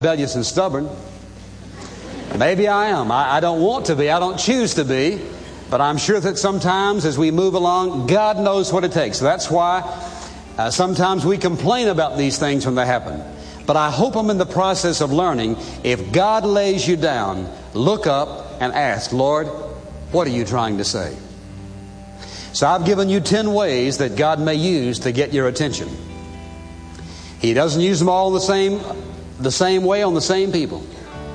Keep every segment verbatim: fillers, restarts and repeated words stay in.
rebellious and stubborn. Maybe I am. I, I don't want to be. I don't choose to be. But I'm sure that sometimes as we move along, God knows what it takes. So that's why uh, sometimes we complain about these things when they happen. But I hope I'm in the process of learning, if God lays you down, look up and ask, Lord, what are you trying to say? So I've given you ten ways that God may use to get your attention. He doesn't use them all the same the same way on the same people.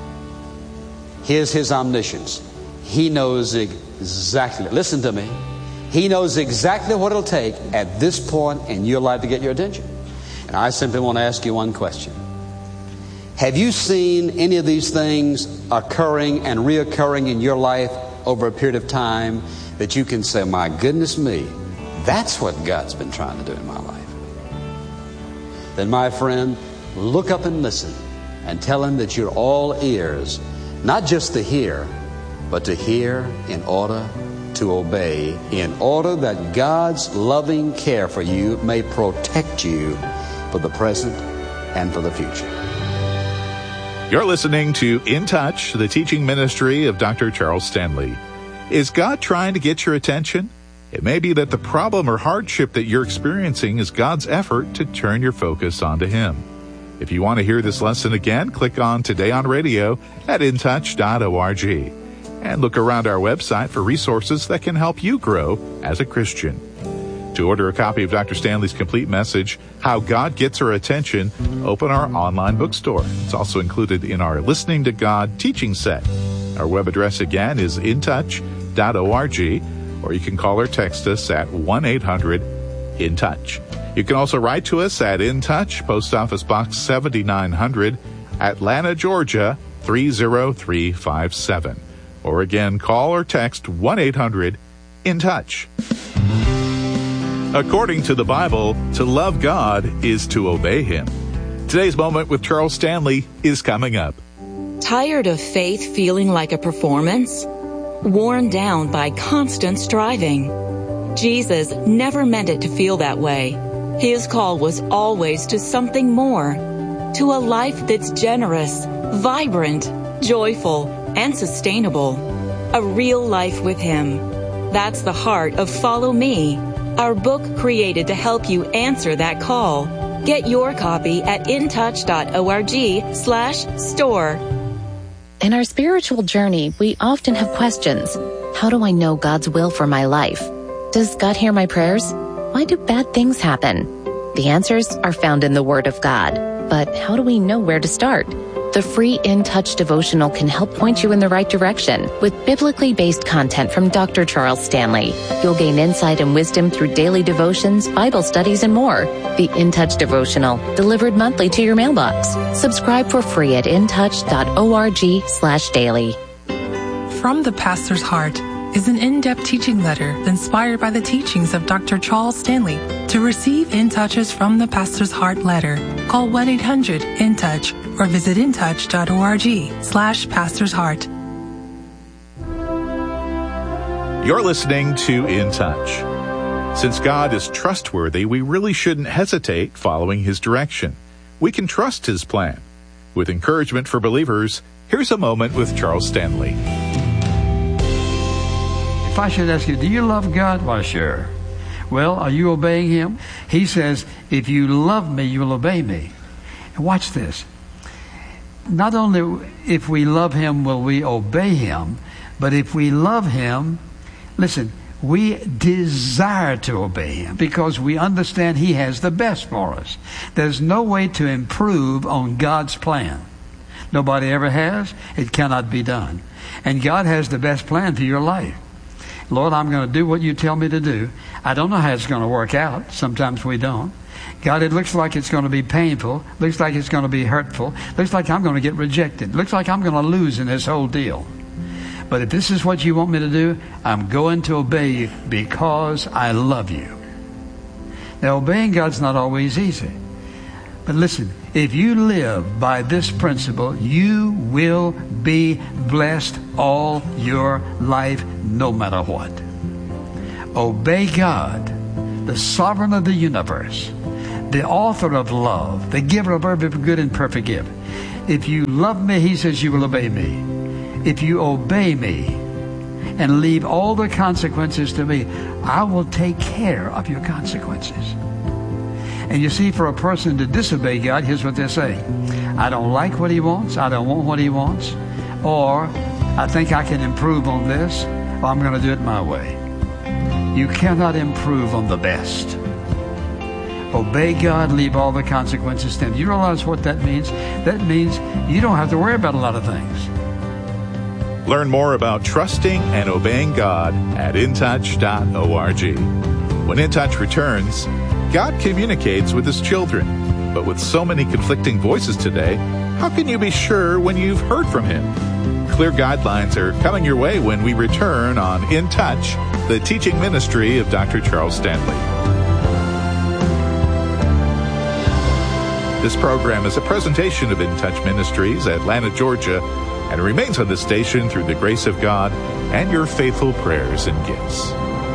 Here's His omniscience. He knows exactly, listen to me, He knows exactly what it'll take at this point in your life to get your attention. And I simply want to ask you one question. Have you seen any of these things occurring and reoccurring in your life over a period of time that you can say, my goodness me, that's what God's been trying to do in my life? Then, my friend, look up and listen and tell Him that you're all ears, not just to hear, but to hear in order to obey, in order that God's loving care for you may protect you for the present and for the future. You're listening to In Touch, the teaching ministry of Doctor Charles Stanley. Is God trying to get your attention? It may be that the problem or hardship that you're experiencing is God's effort to turn your focus onto Him. If you want to hear this lesson again, click on Today on Radio at in touch dot org and look around our website for resources that can help you grow as a Christian. To order a copy of Doctor Stanley's complete message, How God Gets Our Attention, open our online bookstore. It's also included in our Listening to God teaching set. Our web address again is in touch dot org, or you can call or text us at one eight hundred in touch. You can also write to us at In Touch, Post Office Box seventy-nine hundred, Atlanta, Georgia three zero three five seven. Or again, call or text one eight hundred in touch. According to the Bible, to love God is to obey Him. Today's Moment with Charles Stanley is coming up. Tired of faith feeling like a performance? Worn down by constant striving? Jesus never meant it to feel that way. His call was always to something more, to a life that's generous, vibrant, joyful, and sustainable. A real life with Him. That's the heart of Follow Me, our book created to help you answer that call. Get your copy at in touch dot org slash store. In our spiritual journey, we often have questions. How do I know God's will for my life? Does God hear my prayers? Why do bad things happen? The answers are found in the Word of God. But how do we know where to start? The free In Touch devotional can help point you in the right direction. With biblically based content from Doctor Charles Stanley, you'll gain insight and wisdom through daily devotions, Bible studies, and more. The In Touch devotional, delivered monthly to your mailbox. Subscribe for free at in touch dot org slash daily. From the Pastor's Heart is an in-depth teaching letter inspired by the teachings of Doctor Charles Stanley. To receive In Touches from the Pastor's Heart letter, call one eight hundred in touch or visit in touch dot org slash Pastor's Heart. You're listening to In Touch. Since God is trustworthy, we really shouldn't hesitate following His direction. We can trust His plan. With encouragement for believers, here's a moment with Charles Stanley. If I should ask you, do you love God? Why, sure. Well, are you obeying Him? He says, if you love me, you will obey me. And watch this. Not only if we love Him will we obey Him, but if we love Him, listen, we desire to obey Him because we understand He has the best for us. There's no way to improve on God's plan. Nobody ever has. It cannot be done. And God has the best plan for your life. Lord, I'm going to do what you tell me to do. I don't know how it's going to work out. Sometimes we don't. God, it looks like it's going to be painful. Looks like it's going to be hurtful. Looks like I'm going to get rejected. Looks like I'm going to lose in this whole deal. But if this is what you want me to do, I'm going to obey you because I love you. Now, obeying God's not always easy. But listen, if you live by this principle, you will be blessed all your life, no matter what. Obey God, the sovereign of the universe, the author of love, the giver of every good and perfect gift. If you love me, he says, you will obey me. If you obey me and leave all the consequences to me, I will take care of your consequences. And you see, for a person to disobey God, here's what they say. I don't like what he wants. I don't want what he wants. Or, I think I can improve on this. Or I'm going to do it my way. You cannot improve on the best. Obey God, leave all the consequences to him. You realize what that means? That means you don't have to worry about a lot of things. Learn more about trusting and obeying God at in touch dot org. When In Touch returns, God communicates with his children, but with so many conflicting voices today, how can you be sure when you've heard from him? Clear guidelines are coming your way when we return on In Touch, the teaching ministry of Doctor Charles Stanley. This program is a presentation of In Touch Ministries, Atlanta, Georgia, and remains on this station through the grace of God and your faithful prayers and gifts.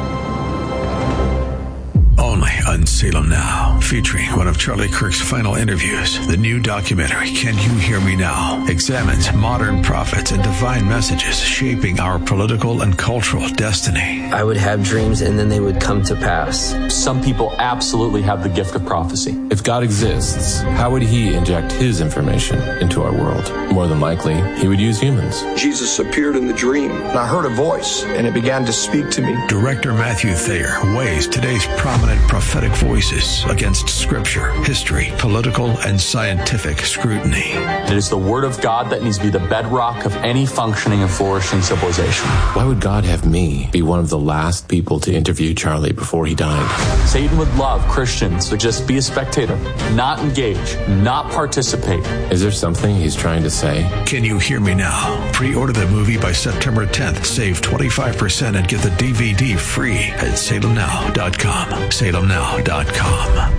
Only on Salem Now, featuring one of Charlie Kirk's final interviews. The new documentary, Can You Hear Me Now?, examines modern prophets and divine messages shaping our political and cultural destiny. I would have dreams and then they would come to pass. Some people absolutely have the gift of prophecy. If God exists, how would he inject his information into our world? More than likely, he would use humans. Jesus appeared in the dream, and I heard a voice, and it began to speak to me. Director Matthew Thayer weighs today's prominent prophetic voices against scripture, history, political, and scientific scrutiny. It is the Word of God that needs to be the bedrock of any functioning and flourishing civilization. Why would God have me be one of the last people to interview Charlie before he died? Satan would love Christians to just be a spectator, not engage, not participate. Is there something he's trying to say? Can You Hear Me Now? Pre-order the movie by September tenth. Save twenty-five percent and get the D V D free at salem now dot com. salem now dot com.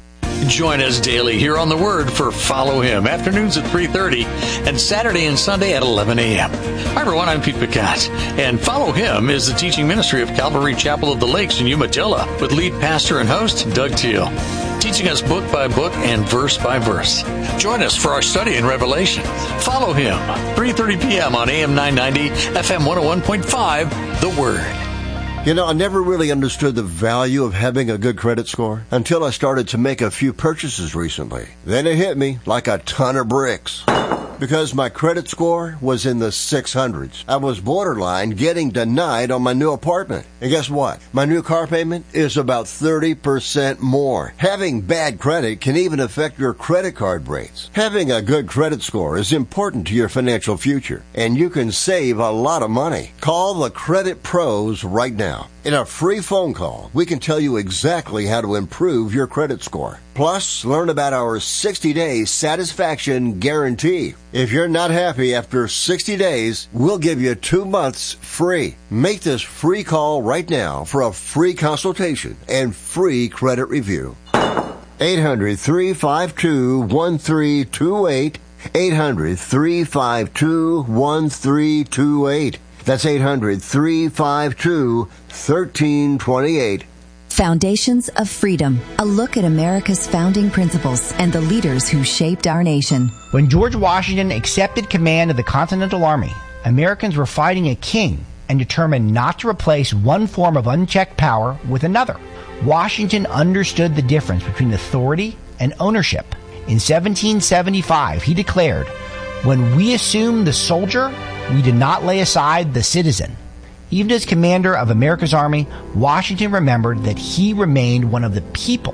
Join us daily here on The Word for Follow Him, afternoons at three thirty and Saturday and Sunday at eleven a.m. Hi, everyone. I'm Pete Picatt, and Follow Him is the teaching ministry of Calvary Chapel of the Lakes in Umatilla with lead pastor and host Doug Teal, teaching us book by book and verse by verse. Join us for our study in Revelation. Follow Him, three thirty p.m. on A M nine ninety, F M one oh one point five, The Word. You know, I never really understood the value of having a good credit score until I started to make a few purchases recently. Then it hit me like a ton of bricks. Because my credit score was in the six hundreds. I was borderline getting denied on my new apartment. And guess what? My new car payment is about thirty percent more. Having bad credit can even affect your credit card rates. Having a good credit score is important to your financial future, and you can save a lot of money. Call the Credit Pros right now. In a free phone call, we can tell you exactly how to improve your credit score. Plus, learn about our sixty-day satisfaction guarantee. If you're not happy after sixty days, we'll give you two months free. Make this free call right now for a free consultation and free credit review. eight hundred, three five two, one three two eight. eight hundred, three five two, one three two eight. That's eight hundred, three five two, one three two eight. Foundations of Freedom, a look at America's founding principles and the leaders who shaped our nation. When George Washington accepted command of the Continental Army, Americans were fighting a king and determined not to replace one form of unchecked power with another. Washington understood the difference between authority and ownership. In seventeen seventy-five, he declared, "When we assume the soldier, we did not lay aside the citizen." Even as commander of America's army, Washington remembered that he remained one of the people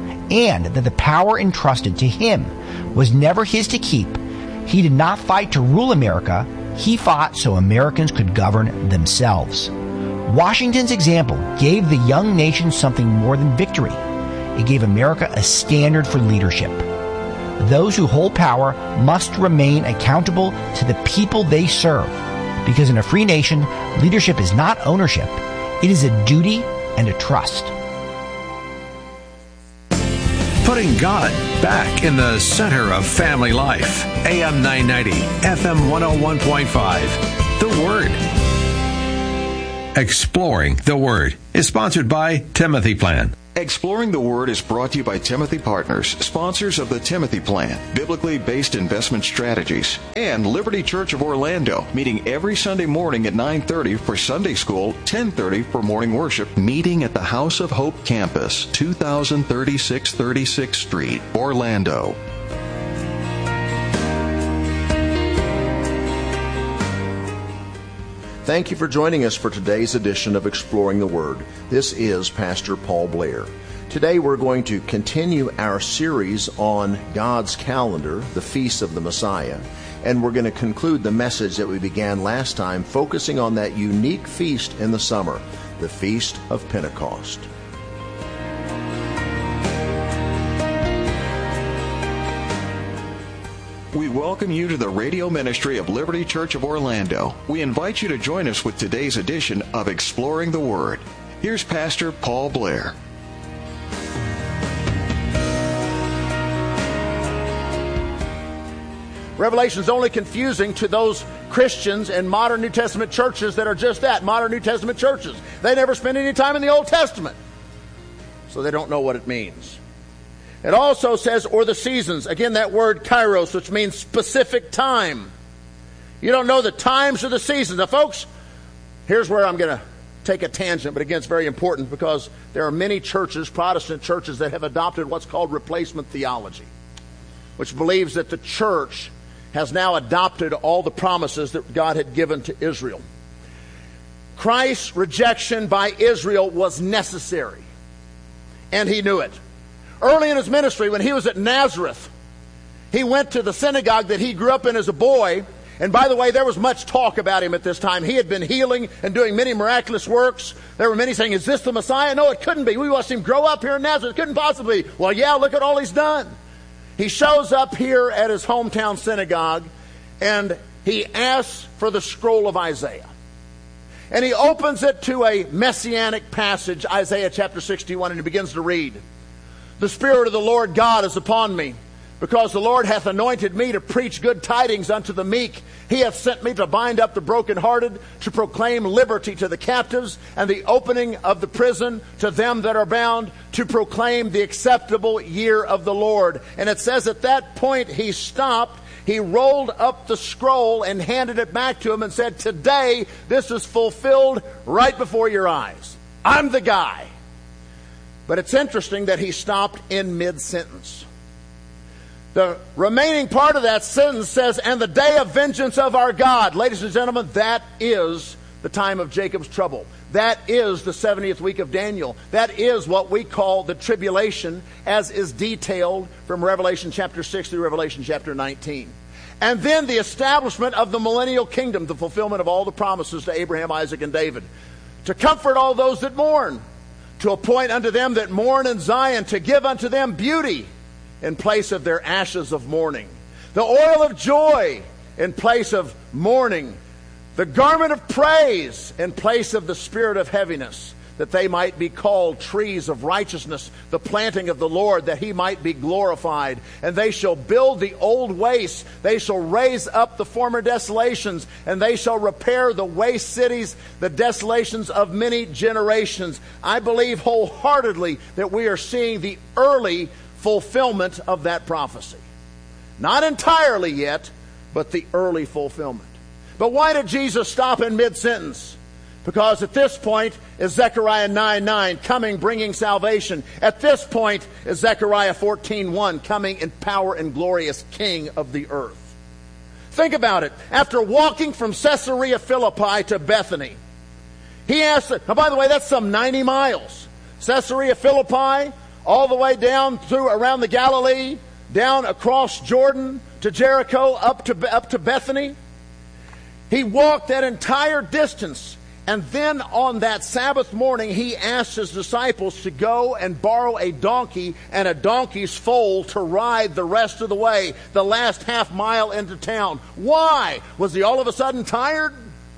and that the power entrusted to him was never his to keep. He did not fight to rule America. He fought so Americans could govern themselves. Washington's example gave the young nation something more than victory. It gave America a standard for leadership. Those who hold power must remain accountable to the people they serve. Because in a free nation, leadership is not ownership. It is a duty and a trust. Putting God back in the center of family life. A M nine ninety, F M one oh one point five. The Word. Exploring the Word is sponsored by Timothy Plan. Exploring the Word is brought to you by Timothy Partners, sponsors of the Timothy Plan, biblically based investment strategies, and Liberty Church of Orlando, meeting every Sunday morning at nine thirty for Sunday School, ten thirty for morning worship, meeting at the House of Hope campus, two thousand thirty-six thirty-sixth Street, Orlando. Thank you for joining us for today's edition of Exploring the Word. This is Pastor Paul Blair. Today we're going to continue our series on God's calendar, the Feast of the Messiah, and we're going to conclude the message that we began last time, focusing on that unique feast in the summer, the Feast of Pentecost. We welcome you to the radio ministry of Liberty Church of Orlando. We invite you to join us with today's edition of Exploring the Word. Here's Pastor Paul Blair. Revelation is only confusing to those Christians in modern New Testament churches that are just that, modern New Testament churches. They never spend any time in the Old Testament, so they don't know what it means. It also says, or the seasons. Again, that word kairos, which means specific time. You don't know the times or the seasons. Now, folks, here's where I'm going to take a tangent, but again, it's very important because there are many churches, Protestant churches, that have adopted what's called replacement theology, which believes that the church has now adopted all the promises that God had given to Israel. Christ's rejection by Israel was necessary, and he knew it. Early in his ministry, when he was at Nazareth, he went to the synagogue that he grew up in as a boy. And by the way, there was much talk about him at this time. He had been healing and doing many miraculous works. There were many saying, is this the Messiah? No, it couldn't be. We watched him grow up here in Nazareth. It couldn't possibly be. Well, yeah, look at all he's done. He shows up here at his hometown synagogue, and he asks for the scroll of Isaiah. And he opens it to a messianic passage, Isaiah chapter sixty-one, and he begins to read. The Spirit of the Lord God is upon me, because the Lord hath anointed me to preach good tidings unto the meek. He hath sent me to bind up the brokenhearted, to proclaim liberty to the captives, and the opening of the prison to them that are bound, to proclaim the acceptable year of the Lord. And it says at that point he stopped, he rolled up the scroll and handed it back to him and said, today this is fulfilled right before your eyes. I'm the guy. But it's interesting that he stopped in mid-sentence. The remaining part of that sentence says, and the day of vengeance of our God. Ladies and gentlemen, that is the time of Jacob's trouble. That is the seventieth week of Daniel. That is what we call the tribulation, as is detailed from Revelation chapter six through Revelation chapter nineteen. And then the establishment of the millennial kingdom, the fulfillment of all the promises to Abraham, Isaac, and David. To comfort all those that mourn. To appoint unto them that mourn in Zion, to give unto them beauty in place of their ashes of mourning, the oil of joy in place of mourning, the garment of praise in place of the spirit of heaviness, that they might be called trees of righteousness, the planting of the Lord, that he might be glorified. And they shall build the old wastes, they shall raise up the former desolations, and they shall repair the waste cities, the desolations of many generations. I believe wholeheartedly that we are seeing the early fulfillment of that prophecy. Not entirely yet, but the early fulfillment. But why did Jesus stop in mid-sentence? Because at this point is Zechariah nine nine, coming, bringing salvation. At this point is Zechariah fourteen one, coming in power and glory as King of the earth. Think about it. After walking from Caesarea Philippi to Bethany, he asked, now by the way, that's some ninety miles. Caesarea Philippi, all the way down through around the Galilee, down across Jordan to Jericho, up to, up to Bethany. He walked that entire distance. And then on that Sabbath morning, he asked his disciples to go and borrow a donkey and a donkey's foal to ride the rest of the way, the last half mile into town. Why? Was he all of a sudden tired?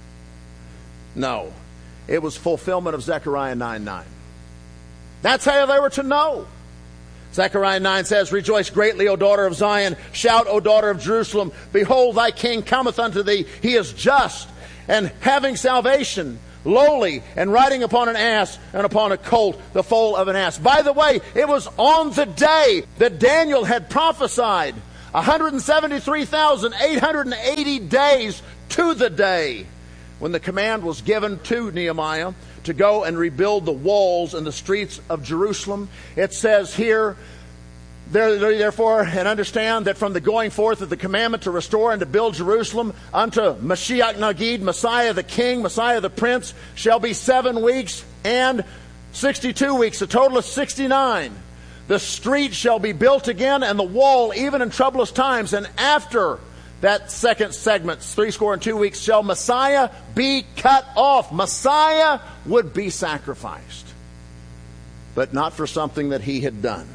No. It was fulfillment of Zechariah nine nine. That's how they were to know. Zechariah nine says, rejoice greatly, O daughter of Zion. Shout, O daughter of Jerusalem. Behold, thy king cometh unto thee. He is just and having salvation, lowly, and riding upon an ass, and upon a colt, the foal of an ass. By the way, it was on the day that Daniel had prophesied, one hundred seventy-three thousand eight hundred eighty days to the day, when the command was given to Nehemiah to go and rebuild the walls and the streets of Jerusalem. It says here, therefore, and understand that from the going forth of the commandment to restore and to build Jerusalem unto Mashiach Nagid, Messiah the King, Messiah the Prince, shall be seven weeks and sixty-two weeks, a total of sixty-nine. The street shall be built again, and the wall even in troublous times. And after that second segment, three score and two weeks, shall Messiah be cut off. Messiah would be sacrificed, but not for something that he had done.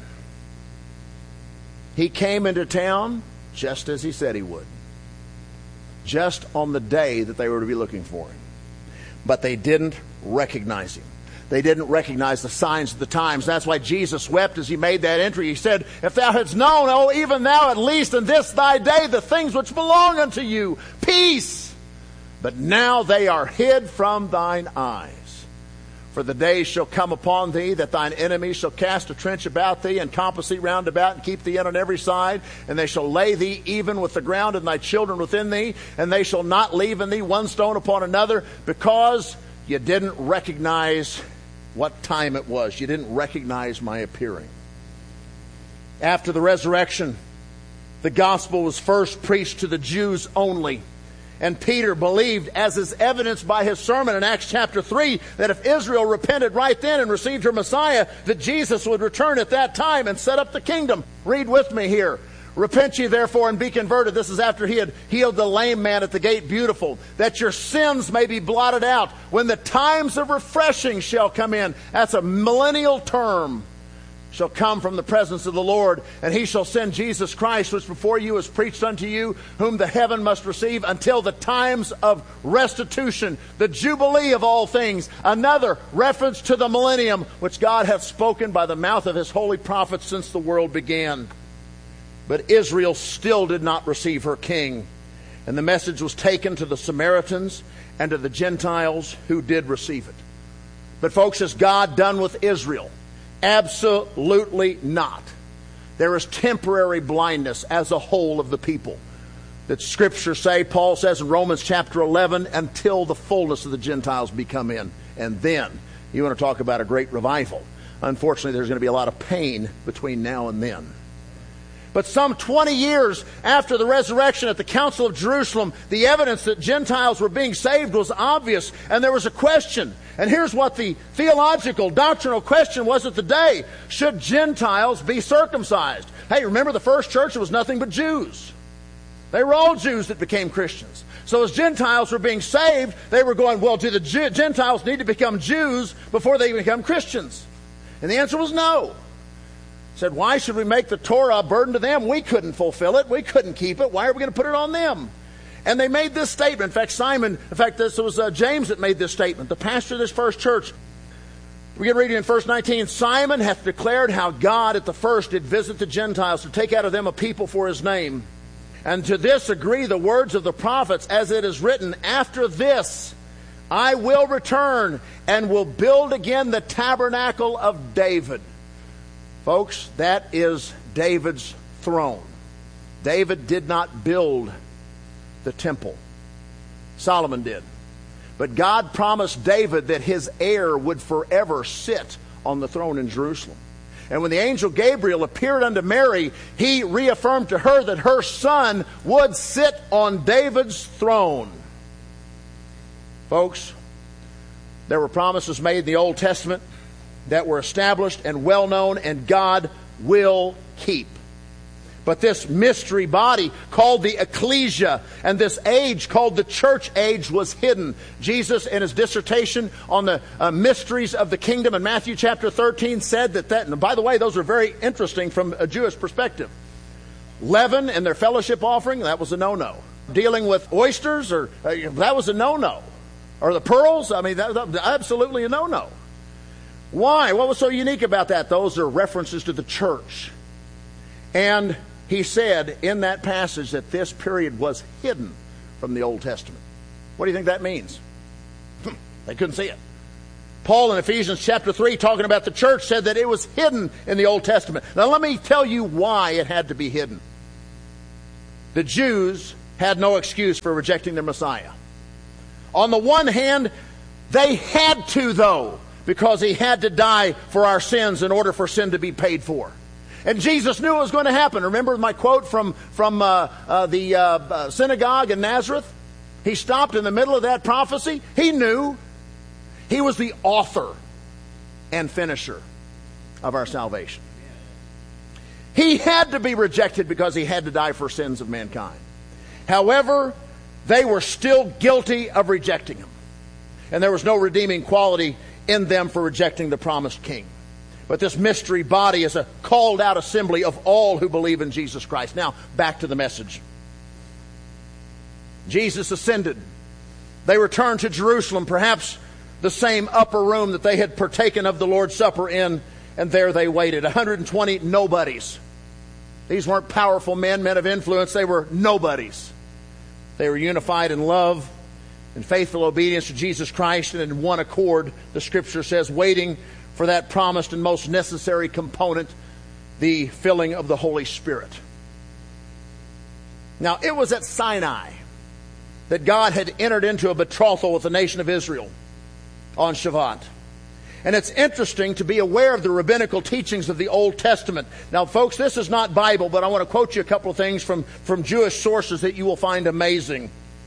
He came into town just as he said he would, just on the day that they were to be looking for him. But they didn't recognize him. They didn't recognize the signs of the times. That's why Jesus wept as he made that entry. He said, if thou hadst known, oh, even thou at least in this thy day, the things which belong unto you, peace. But now they are hid from thine eyes. For the days shall come upon thee that thine enemies shall cast a trench about thee, and compass thee round about, and keep thee in on every side. And they shall lay thee even with the ground, and thy children within thee. And they shall not leave in thee one stone upon another, because you didn't recognize what time it was. You didn't recognize my appearing. After the resurrection, the gospel was first preached to the Jews only. And Peter believed, as is evidenced by his sermon in Acts chapter three, that if Israel repented right then and received her Messiah, that Jesus would return at that time and set up the kingdom. Read with me here. Repent ye therefore and be converted. This is after he had healed the lame man at the gate beautiful, that your sins may be blotted out when the times of refreshing shall come in. That's a millennial term. Shall come from the presence of the Lord, and he shall send Jesus Christ, which before you is preached unto you, whom the heaven must receive until the times of restitution, the jubilee of all things. Another reference to the millennium, which God hath spoken by the mouth of his holy prophets since the world began. But Israel still did not receive her king, and the message was taken to the Samaritans and to the Gentiles who did receive it. But folks, has God done with Israel? Absolutely not. There is temporary blindness as a whole of the people. That Scripture say, Paul says in Romans chapter eleven, until the fullness of the Gentiles be come in. And then, you want to talk about a great revival. Unfortunately, there's going to be a lot of pain between now and then. But some twenty years after the resurrection at the Council of Jerusalem, the evidence that Gentiles were being saved was obvious, and there was a question. And here's what the theological, doctrinal question was at the day. Should Gentiles be circumcised? Hey, remember the first church, it was nothing but Jews. They were all Jews that became Christians. So as Gentiles were being saved, they were going, well, do the Gentiles need to become Jews before they become Christians? And the answer was no. Said, why should we make the Torah a burden to them? We couldn't fulfill it. We couldn't keep it. Why are we going to put it on them? And they made this statement. In fact, Simon, in fact, this was uh, James that made this statement, the pastor of this first church. We can read it in verse nineteen. Simon hath declared how God at the first did visit the Gentiles to take out of them a people for his name. And to this agree the words of the prophets, as it is written, after this I will return and will build again the tabernacle of David. Folks, that is David's throne. David did not build the temple. Solomon did. But God promised David that his heir would forever sit on the throne in Jerusalem. And when the angel Gabriel appeared unto Mary, he reaffirmed to her that her son would sit on David's throne. Folks, there were promises made in the Old Testament that were established and well known, and God will keep. But this mystery body called the ecclesia and this age called the church age was hidden. Jesus, in his dissertation on the uh, mysteries of the kingdom in Matthew chapter thirteen, said that that, and by the way, those are very interesting from a Jewish perspective. Leaven and their fellowship offering, that was a no-no. Dealing with oysters, or uh, that was a no-no. Or the pearls, I mean, that, that, absolutely a no-no. Why? What was so unique about that? Those are references to the church. And he said in that passage that this period was hidden from the Old Testament. What do you think that means? They couldn't see it. Paul in Ephesians chapter three, talking about the church, said that it was hidden in the Old Testament. Now let me tell you why it had to be hidden. The Jews had no excuse for rejecting their Messiah. On the one hand, they had to, though, because he had to die for our sins in order for sin to be paid for. And Jesus knew it was going to happen. Remember my quote from, from uh, uh, the uh, uh, synagogue in Nazareth? He stopped in the middle of that prophecy. He knew. He was the author and finisher of our salvation. He had to be rejected because he had to die for sins of mankind. However, they were still guilty of rejecting him. And there was no redeeming quality in them for rejecting the promised king. But this mystery body is a called out assembly of all who believe in Jesus Christ. Now, back to the message. Jesus ascended. They returned to Jerusalem, perhaps the same upper room that they had partaken of the Lord's Supper in, and there they waited. one hundred twenty nobodies. These weren't powerful men, men of influence. They were nobodies. They were unified in love and faithful obedience to Jesus Christ, and in one accord, the Scripture says, waiting for that promised and most necessary component, the filling of the Holy Spirit. Now, it was at Sinai that God had entered into a betrothal with the nation of Israel on Shavuot. And it's interesting to be aware of the rabbinical teachings of the Old Testament. Now, folks, this is not Bible, but I want to quote you a couple of things from, from Jewish sources that you will find amazing.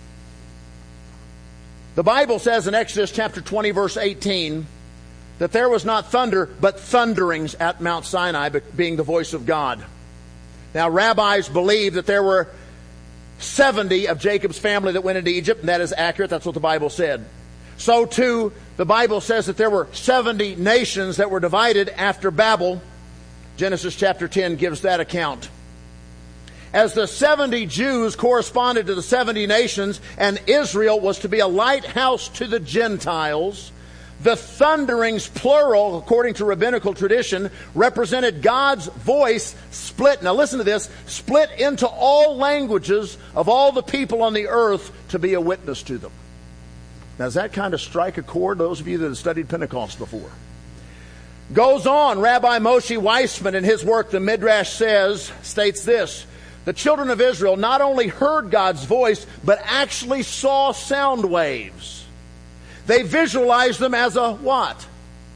The Bible says in Exodus chapter twenty, verse eighteen, that there was not thunder, but thunderings at Mount Sinai, being the voice of God. Now, rabbis believe that there were seventy of Jacob's family that went into Egypt, and that is accurate. That's what the Bible said. So, too, the Bible says that there were seventy nations that were divided after Babel. Genesis chapter ten gives that account. As the seventy Jews corresponded to the seventy nations, and Israel was to be a lighthouse to the Gentiles, the thunderings, plural, according to rabbinical tradition, represented God's voice split. Now listen to this. Split into all languages of all the people on the earth to be a witness to them. Now, does that kind of strike a chord, those of you that have studied Pentecost before? Goes on, Rabbi Moshe Weissman in his work, the Midrash says, states this: the children of Israel not only heard God's voice, but actually saw sound waves. They visualized them as a what?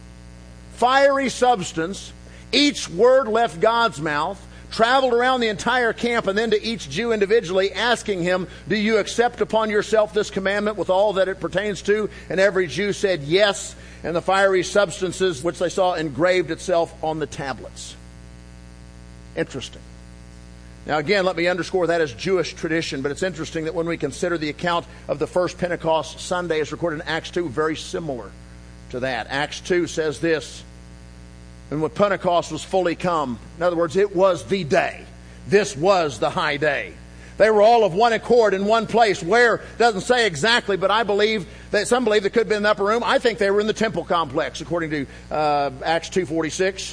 Fiery substance. Each word left God's mouth, traveled around the entire camp, and then to each Jew individually, asking him, do you accept upon yourself this commandment with all that it pertains to? And every Jew said yes, and the fiery substances which they saw engraved itself on the tablets. Interesting. Now again, let me underscore that as Jewish tradition, but it's interesting that when we consider the account of the first Pentecost Sunday as recorded in Acts two, very similar to that. Acts two says this: and when Pentecost was fully come, in other words, it was the day. This was the high day. They were all of one accord in one place. Where, doesn't say exactly, but I believe that some believe they could have been in the upper room. I think they were in the temple complex, according to uh, Acts two forty-six.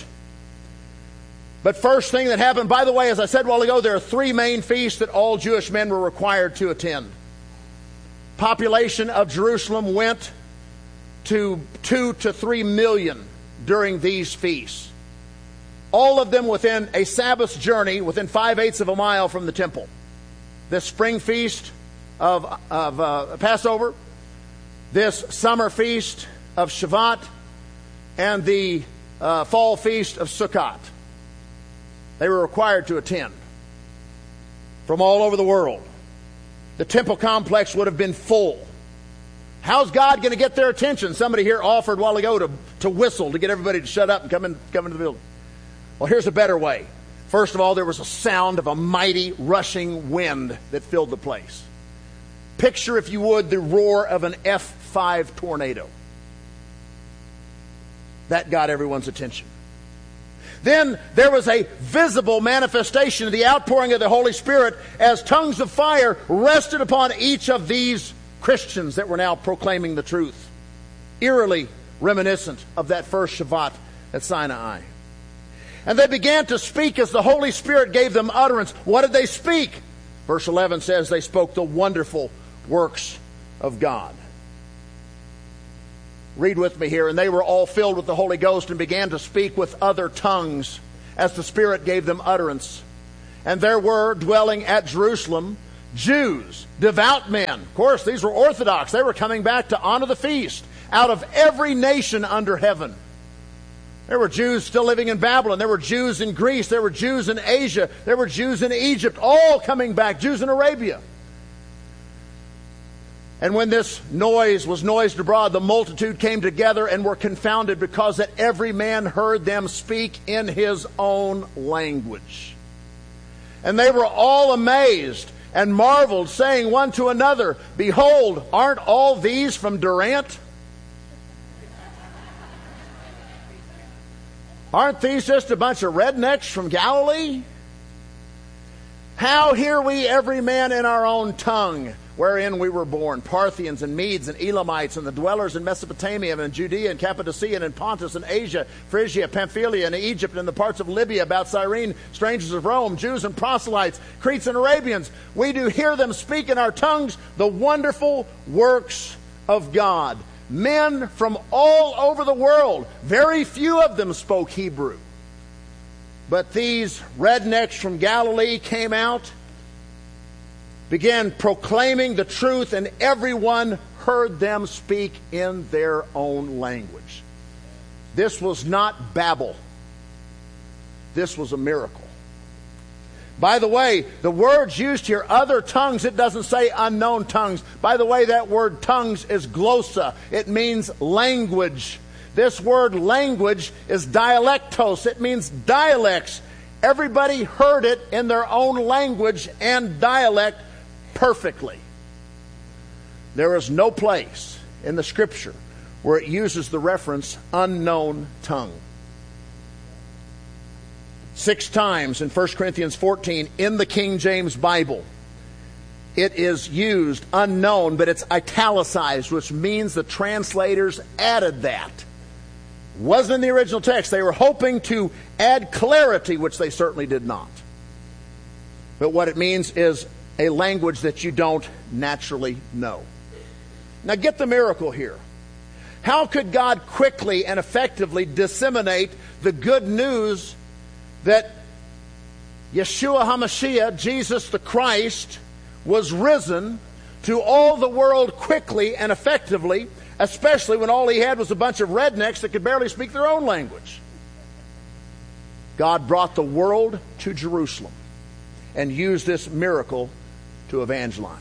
But first thing that happened, by the way, as I said a while ago, there are three main feasts that all Jewish men were required to attend. Population of Jerusalem went to two to three million during these feasts. All of them within a Sabbath journey, within five-eighths of a mile from the temple. This spring feast of, of uh, Passover, this summer feast of Shavuot, and the uh, fall feast of Sukkot. They were required to attend from all over the world. The temple complex would have been full. How's God going to get their attention? Somebody here offered a while ago to, to whistle to get everybody to shut up and come in, come into the building. Well, here's a better way. First of all, there was a sound of a mighty rushing wind that filled the place. Picture, if you would, the roar of an F five tornado. That got everyone's attention. Then there was a visible manifestation of the outpouring of the Holy Spirit as tongues of fire rested upon each of these Christians that were now proclaiming the truth. Eerily reminiscent of that first Shavuot at Sinai. And they began to speak as the Holy Spirit gave them utterance. What did they speak? Verse eleven says they spoke the wonderful works of God. Read with me here. And they were all filled with the Holy Ghost and began to speak with other tongues as the Spirit gave them utterance. And there were dwelling at Jerusalem Jews, devout men. Of course, these were Orthodox. They were coming back to honor the feast out of every nation under heaven. There were Jews still living in Babylon. There were Jews in Greece. There were Jews in Asia. There were Jews in Egypt, all coming back. Jews in Arabia. And when this noise was noised abroad, the multitude came together and were confounded, because that every man heard them speak in his own language. And they were all amazed and marveled, saying one to another, Behold, aren't all these from Durant? Aren't these just a bunch of rednecks from Galilee? How hear we every man in our own tongue, wherein we were born, Parthians and Medes and Elamites and the dwellers in Mesopotamia and Judea and Cappadocia and in Pontus and Asia, Phrygia, Pamphylia and Egypt and the parts of Libya about Cyrene, strangers of Rome, Jews and proselytes, Cretes and Arabians. We do hear them speak in our tongues the wonderful works of God. Men from all over the world. Very few of them spoke Hebrew. But these rednecks from Galilee came out, began proclaiming the truth, and everyone heard them speak in their own language. This was not Babel. This was a miracle. By the way, the words used here, other tongues, it doesn't say unknown tongues. By the way, that word tongues is glossa. It means language. This word language is dialectos. It means dialects. Everybody heard it in their own language and dialect perfectly. There is no place in the Scripture where it uses the reference unknown tongue. Six times in First Corinthians fourteen in the King James Bible, it is used unknown, but it's italicized, which means the translators added that. Wasn't in the original text. They were hoping to add clarity, which they certainly did not. But what it means is a language that you don't naturally know. Now get the miracle here. How could God quickly and effectively disseminate the good news that Yeshua HaMashiach, Jesus the Christ, was risen to all the world quickly and effectively, especially when all he had was a bunch of rednecks that could barely speak their own language? God brought the world to Jerusalem and used this miracle to evangelize.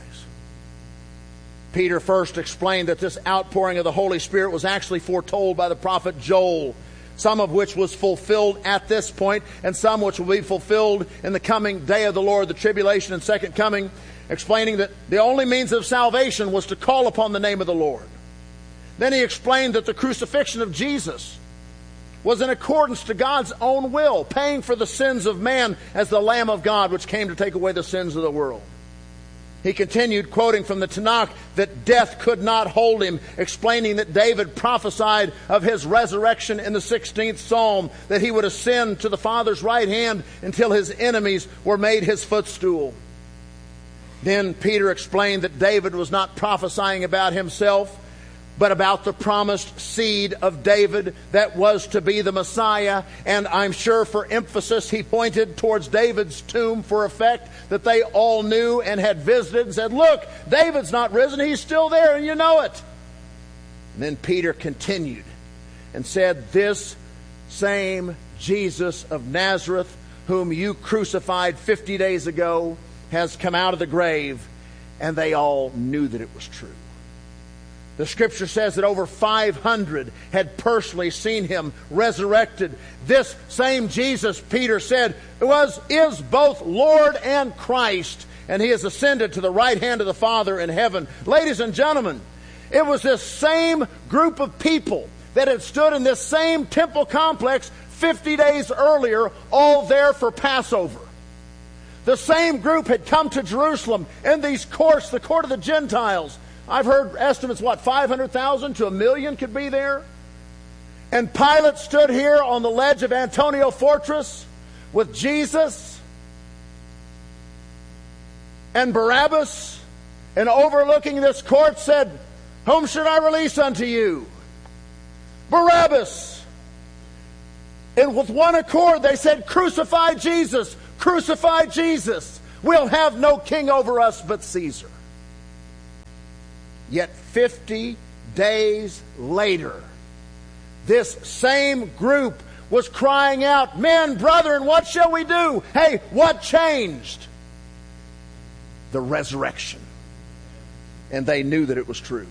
Peter first explained that this outpouring of the Holy Spirit was actually foretold by the prophet Joel, some of which was fulfilled at this point, and some which will be fulfilled in the coming day of the Lord, the tribulation and second coming, explaining that the only means of salvation was to call upon the name of the Lord. Then he explained that the crucifixion of Jesus was in accordance to God's own will, paying for the sins of man as the Lamb of God, which came to take away the sins of the world. He continued, quoting from the Tanakh, that death could not hold him, explaining that David prophesied of his resurrection in the sixteenth Psalm, that he would ascend to the Father's right hand until his enemies were made his footstool. Then Peter explained that David was not prophesying about himself, but about the promised seed of David that was to be the Messiah. And I'm sure for emphasis he pointed towards David's tomb for effect that they all knew and had visited, and said, look, David's not risen, he's still there, and you know it. And then Peter continued and said, this same Jesus of Nazareth, whom you crucified fifty days ago, has come out of the grave. And they all knew that it was true. The Scripture says that over five hundred had personally seen him resurrected. This same Jesus, Peter said, was is both Lord and Christ, and he has ascended to the right hand of the Father in heaven. Ladies and gentlemen, it was this same group of people that had stood in this same temple complex fifty days earlier, all there for Passover. The same group had come to Jerusalem in these courts, the court of the Gentiles. I've heard estimates, what, five hundred thousand to a million could be there? And Pilate stood here on the ledge of Antonia Fortress with Jesus and Barabbas, and overlooking this court said, whom should I release unto you? Barabbas. And with one accord, they said, crucify Jesus, crucify Jesus. We'll have no king over us but Caesar. Yet fifty days later, this same group was crying out, men, brethren, what shall we do? Hey, what changed? The resurrection. And they knew that it was true.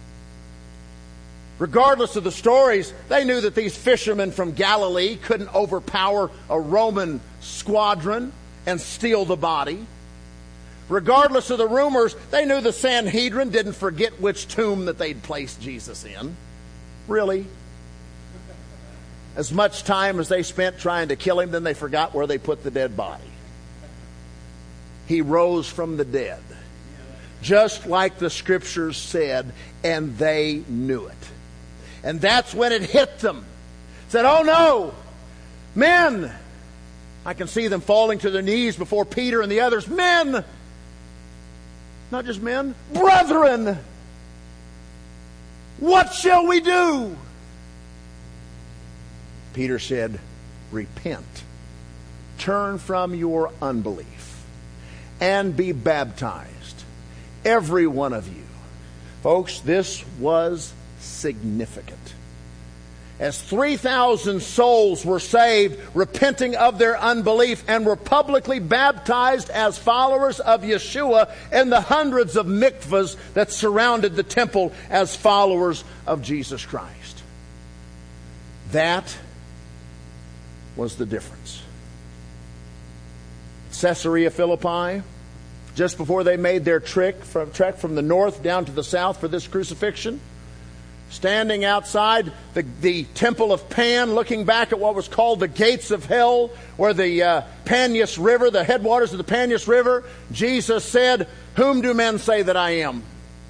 Regardless of the stories, they knew that these fishermen from Galilee couldn't overpower a Roman squadron and steal the body. Regardless of the rumors, they knew the Sanhedrin didn't forget which tomb that they'd placed Jesus in. Really? As much time as they spent trying to kill him, then they forgot where they put the dead body. He rose from the dead, just like the scriptures said, and they knew it. And that's when it hit them. Said, oh no, men. I can see them falling to their knees before Peter and the others. Men. Not just men. Brethren. What shall we do? Peter said, repent. Turn from your unbelief and be baptized, every one of you. Folks, this was significant. As three thousand souls were saved, repenting of their unbelief, and were publicly baptized as followers of Yeshua in the hundreds of mikvahs that surrounded the temple as followers of Jesus Christ. That was the difference. Caesarea Philippi, just before they made their trek from, trek from the north down to the south for this crucifixion, standing outside the, the temple of Pan, looking back at what was called the gates of hell, where the uh, Panias River, the headwaters of the Panias River, Jesus said, whom do men say that I am?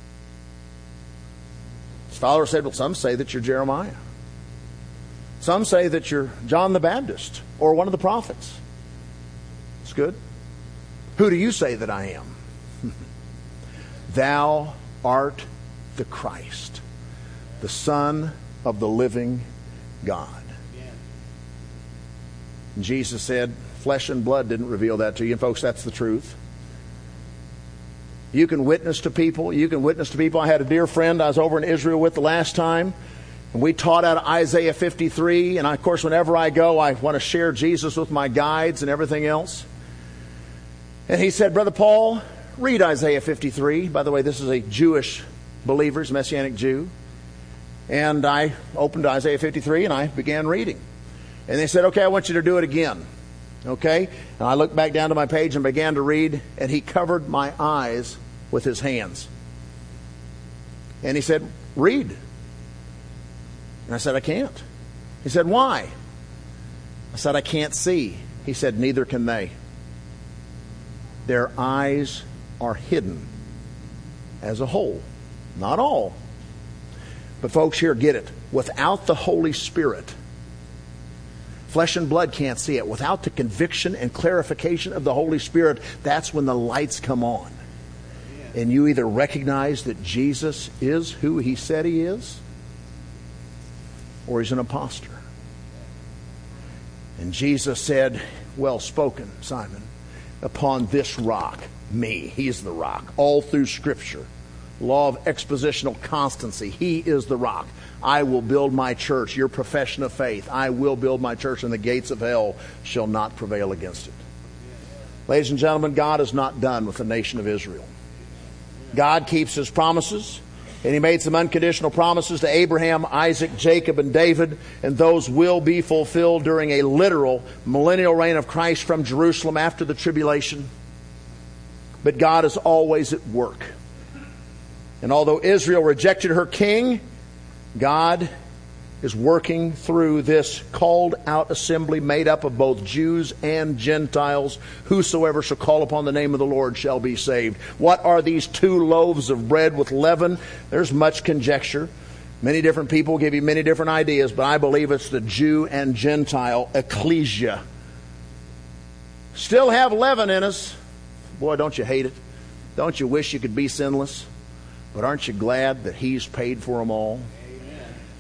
His followers said, well, some say that you're Jeremiah. Some say that you're John the Baptist or one of the prophets. It's good. Who do you say that I am? Thou art the Christ, the Son of the living God. And Jesus said, flesh and blood didn't reveal that to you. And folks, that's the truth. You can witness to people. You can witness to people. I had a dear friend I was over in Israel with the last time. And we taught out of Isaiah fifty-three. And I, of course, whenever I go, I want to share Jesus with my guides and everything else. And he said, Brother Paul, read Isaiah fifty-three. By the way, this is a Jewish believer, he's a Messianic Jew. And I opened Isaiah fifty-three and I began reading. And they said, okay, I want you to do it again. Okay? And I looked back down to my page and began to read. And he covered my eyes with his hands. And he said, read. And I said, I can't. He said, why? I said, I can't see. He said, neither can they. Their eyes are hidden as a whole. Not all. But folks, here, get it. Without the Holy Spirit, flesh and blood can't see it. Without the conviction and clarification of the Holy Spirit, that's when the lights come on. And you either recognize that Jesus is who he said he is, or he's an imposter. And Jesus said, well spoken, Simon. Upon this rock, me, he's the rock, all through Scripture. Law of expositional constancy, he is the rock. I will build my church, your profession of faith. I will build my church, and the gates of hell shall not prevail against it. Ladies and gentlemen, God is not done with the nation of Israel. God keeps his promises, and he made some unconditional promises to Abraham, Isaac, Jacob, and David, and those will be fulfilled during a literal millennial reign of Christ from Jerusalem after the tribulation. But God is always at work. And although Israel rejected her king, God is working through this called out assembly made up of both Jews and Gentiles. Whosoever shall call upon the name of the Lord shall be saved. What are these two loaves of bread with leaven? There's much conjecture. Many different people give you many different ideas, but I believe it's the Jew and Gentile ecclesia. Still have leaven in us. Boy, don't you hate it? Don't you wish you could be sinless? But aren't you glad that he's paid for them all?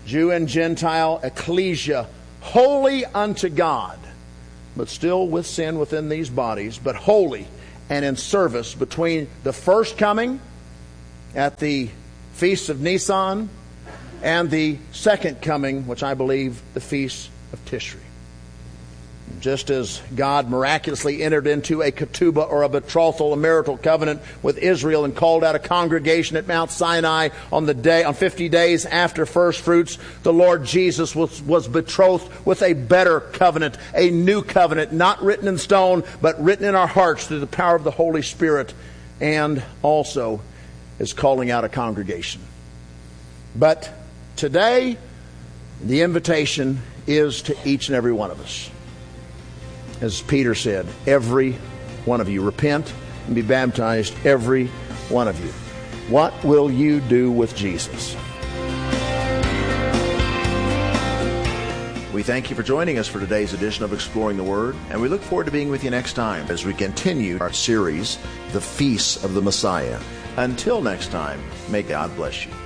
Jew and Gentile, ecclesia, holy unto God, but still with sin within these bodies, but holy and in service between the first coming at the Feast of Nisan and the second coming, which I believe the Feast of Tishri. Just as God miraculously entered into a ketubah or a betrothal, a marital covenant with Israel and called out a congregation at Mount Sinai on the day, on fifty days after first fruits, the Lord Jesus was, was betrothed with a better covenant, a new covenant, not written in stone, but written in our hearts through the power of the Holy Spirit, and also is calling out a congregation. But today, the invitation is to each and every one of us. As Peter said, every one of you, repent and be baptized, every one of you. What will you do with Jesus? We thank you for joining us for today's edition of Exploring the Word, and we look forward to being with you next time as we continue our series, The Feasts of the Messiah. Until next time, may God bless you.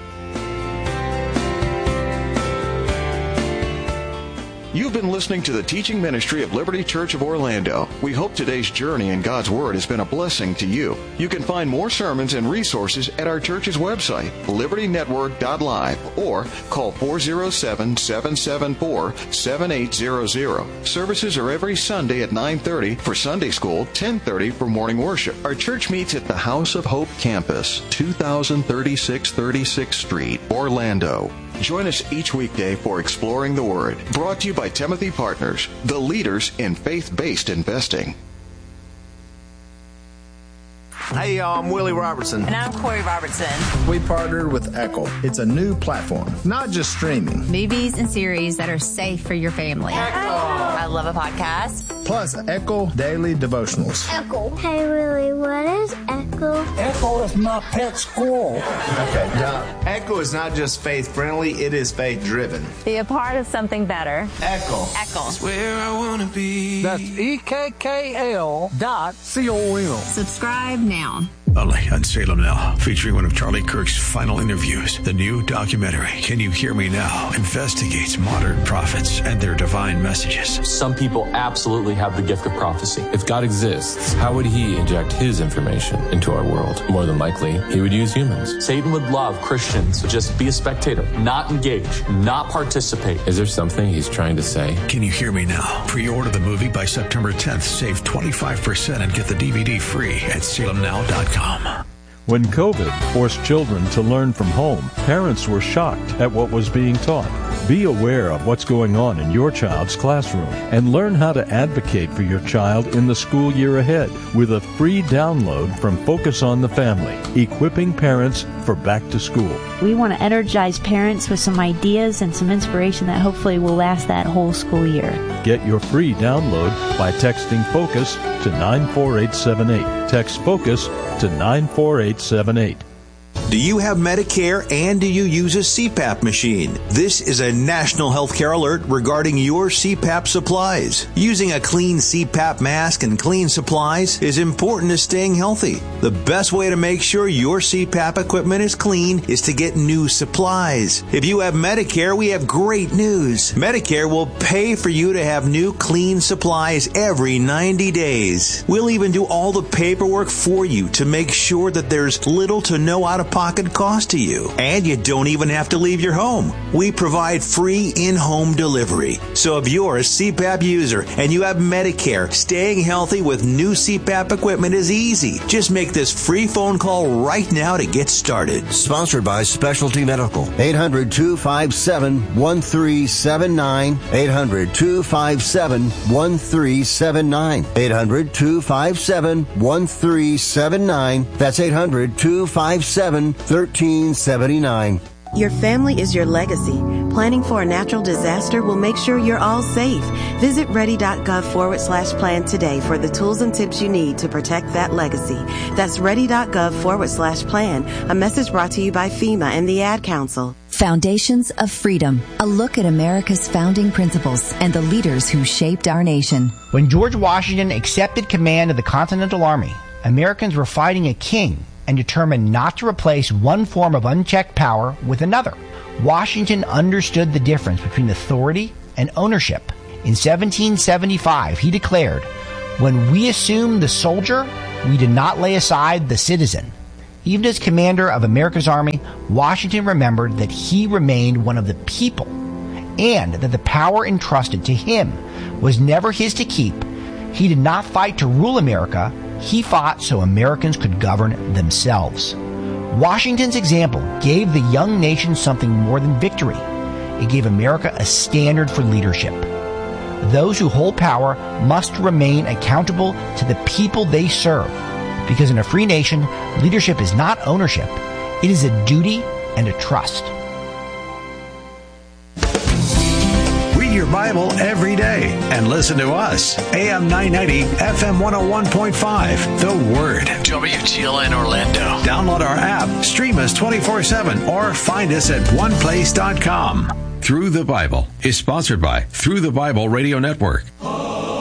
You've been listening to the teaching ministry of Liberty Church of Orlando. We hope today's journey in God's Word has been a blessing to you. You can find more sermons and resources at our church's website, liberty network dot live, or call four oh seven, seven seven four, seven eight zero zero. Services are every Sunday at nine thirty for Sunday school, ten thirty for morning worship. Our church meets at the House of Hope campus, two thousand thirty-six thirty-sixth Street, Orlando. Join us each weekday for Exploring the Word, brought to you by Timothy Partners, the leaders in faith-based investing. Hey, y'all, I'm Willie Robertson. And I'm Corey Robertson. We partnered with Echo. It's a new platform, not just streaming. Movies and series that are safe for your family. Echo. I love a podcast. Plus, Echo Daily Devotionals. Echo. Hey, Willie, what is Echo? Echo is my pet squirrel. Okay, now, Echo is not just faith-friendly, it is faith-driven. Be a part of something better. Echo. Echo. That's where I want to be. That's E K K L dot C O M. Subscribe now. Only on Salem Now, featuring one of Charlie Kirk's final interviews. The new documentary, Can You Hear Me Now?, investigates modern prophets and their divine messages. Some people absolutely have the gift of prophecy. If God exists, how would he inject his information into our world? More than likely, he would use humans. Satan would love Christians to just be a spectator, not engage, not participate. Is there something he's trying to say? Can You Hear Me Now? Pre-order the movie by September tenth. Save twenty-five percent and get the D V D free at salem now dot com. When COVID forced children to learn from home, parents were shocked at what was being taught. Be aware of what's going on in your child's classroom and learn how to advocate for your child in the school year ahead with a free download from Focus on the Family, equipping parents for back to school. We want to energize parents with some ideas and some inspiration that hopefully will last that whole school year. Get your free download by texting FOCUS to nine four eight seven eight. Text FOCUS to nine four eight seven eight. Do you have Medicare and do you use a C PAP machine? This is a national healthcare alert regarding your C PAP supplies. Using a clean C PAP mask and clean supplies is important to staying healthy. The best way to make sure your C PAP equipment is clean is to get new supplies. If you have Medicare, we have great news. Medicare will pay for you to have new clean supplies every ninety days. We'll even do all the paperwork for you to make sure that there's little to no out-of-pocket cost to you. And you don't even have to leave your home. We provide free in-home delivery. So if you're a C PAP user and you have Medicare, staying healthy with new C PAP equipment is easy. Just make this free phone call right now to get started. Sponsored by Specialty Medical. eight hundred, two five seven, one three seven nine. eight hundred, two five seven, one three seven nine. eight hundred, two five seven, one three seven nine. That's eight hundred, two five seven, one three seven nine. Your family is your legacy. Planning for a natural disaster will make sure you're all safe. Visit ready.gov forward slash plan today for the tools and tips you need to protect that legacy. That's ready.gov forward slash plan. A message brought to you by FEMA and the Ad Council. Foundations of Freedom. A look at America's founding principles and the leaders who shaped our nation. When George Washington accepted command of the Continental Army, Americans were fighting a king and determined not to replace one form of unchecked power with another. Washington understood the difference between authority and ownership. In seventeen seventy-five, he declared, "When we assume the soldier, we did not lay aside the citizen." Even as commander of America's Army, Washington remembered that he remained one of the people, and that the power entrusted to him was never his to keep. He did not fight to rule America. He fought so Americans could govern themselves. Washington's example gave the young nation something more than victory. It gave America a standard for leadership. Those who hold power must remain accountable to the people they serve, because in a free nation, leadership is not ownership. It is a duty and a trust. Read your Bible every day and listen to us. A M nine ninety, F M one oh one point five. The Word. W T L N Orlando. Download our app, stream us twenty-four seven, or find us at one place dot com. Through the Bible is sponsored by Through the Bible Radio Network.